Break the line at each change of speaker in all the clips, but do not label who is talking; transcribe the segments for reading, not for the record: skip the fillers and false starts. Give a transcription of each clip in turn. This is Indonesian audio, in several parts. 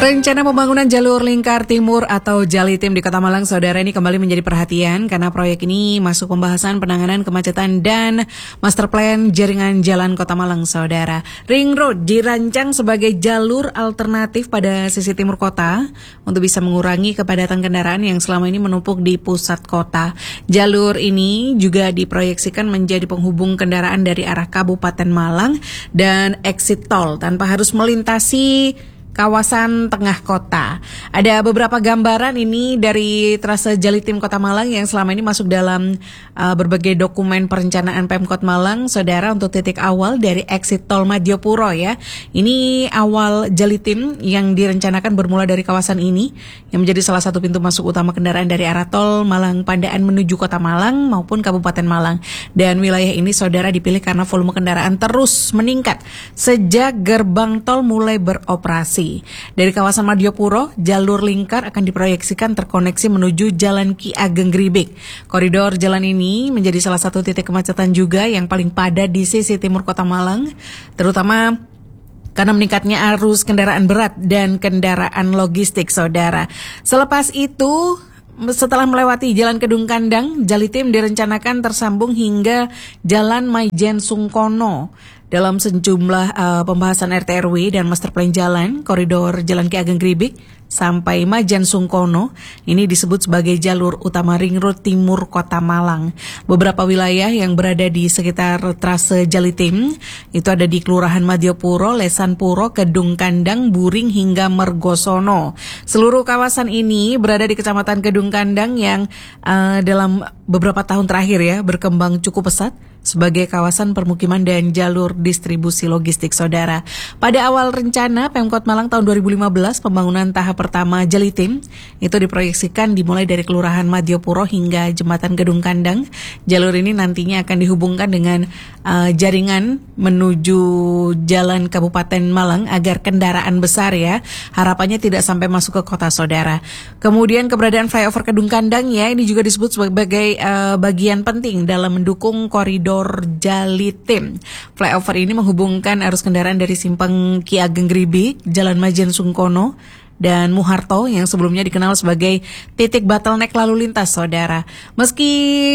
Rencana pembangunan jalur lingkar timur atau Jalitim di Kota Malang, saudara, ini kembali menjadi perhatian karena proyek ini masuk pembahasan penanganan kemacetan dan master plan jaringan jalan Kota Malang, saudara. Ring Road dirancang sebagai jalur alternatif pada sisi timur kota untuk bisa mengurangi kepadatan kendaraan yang selama ini menumpuk di pusat kota. Jalur ini juga diproyeksikan menjadi penghubung kendaraan dari arah Kabupaten Malang dan exit tol tanpa harus melintasi kawasan tengah kota. Ada beberapa gambaran ini dari trase Jalitim Kota Malang yang selama ini masuk dalam berbagai dokumen perencanaan Pemkot Malang, saudara, untuk titik awal dari exit tol Madiopuro ya. Ini awal Jalitim yang direncanakan bermula dari kawasan ini yang menjadi salah satu pintu masuk utama kendaraan dari arah tol Malang Pandaan menuju Kota Malang maupun Kabupaten Malang. Dan wilayah ini, saudara, dipilih karena volume kendaraan terus meningkat sejak gerbang tol mulai beroperasi. Dari kawasan Madiopuro, jalur lingkar akan diproyeksikan terkoneksi menuju Jalan Ki Ageng Gribik. Koridor jalan ini menjadi salah satu titik kemacetan juga yang paling padat di sisi timur Kota Malang, terutama karena meningkatnya arus kendaraan berat dan kendaraan logistik, saudara. Selepas itu, setelah melewati Jalan Kedung Kandang, Jalitim direncanakan tersambung hingga Jalan Maijen Sungkono. Dalam sejumlah pembahasan RT/RW dan master plan jalan, koridor Jalan Ki Ageng Gribik sampai Majen Sungkono ini disebut sebagai jalur utama Ring Road Timur Kota Malang. Beberapa wilayah yang berada di sekitar trase Jalitim itu ada di Kelurahan Madiopuro, Lesanpuro, Kedung Kandang, Buring hingga Mergosono. Seluruh kawasan ini berada di Kecamatan Kedung Kandang yang dalam beberapa tahun terakhir ya berkembang cukup pesat sebagai kawasan permukiman dan jalur distribusi logistik, saudara. Pada awal rencana Pemkot Malang tahun 2015, pembangunan tahap pertama Jalitim itu diproyeksikan dimulai dari Kelurahan Madiopuro hingga Jembatan Kedung Kandang. Jalur ini nantinya akan dihubungkan dengan jaringan menuju Jalan Kabupaten Malang agar kendaraan besar ya, harapannya tidak sampai masuk ke kota, saudara. Kemudian keberadaan flyover Kedung Kandang ya, ini juga disebut sebagai bagian penting dalam mendukung koridor Jalitim. Flyover ini menghubungkan arus kendaraan dari simpang Ki Ageng Gribik, Jalan Majen Sungkono, dan Muharto yang sebelumnya dikenal sebagai titik bottleneck lalu lintas, saudara. Meski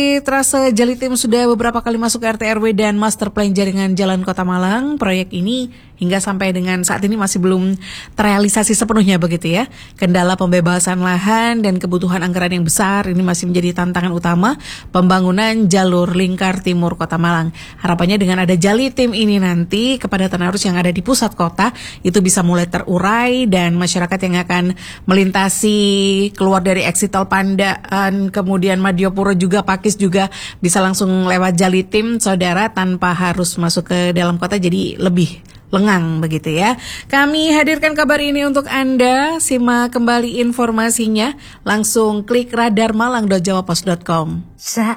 trase Jalitim sudah beberapa kali masuk RT/RW dan master plan jaringan jalan Kota Malang, proyek ini hingga sampai dengan saat ini masih belum terrealisasi sepenuhnya begitu ya. Kendala pembebasan lahan dan kebutuhan anggaran yang besar ini masih menjadi tantangan utama pembangunan jalur lingkar timur Kota Malang. Harapannya dengan ada Jalitim ini nanti kepadatan arus yang ada di pusat kota itu bisa mulai terurai dan masyarakat yang akan melintasi keluar dari exit tol Pandaan, kemudian Madiopuro juga Pakis juga bisa langsung lewat Jalitim, saudara, tanpa harus masuk ke dalam kota, jadi lebih lengang begitu ya. Kami hadirkan kabar ini untuk Anda. Simak kembali informasinya langsung klik radarmalang.jawapos.com.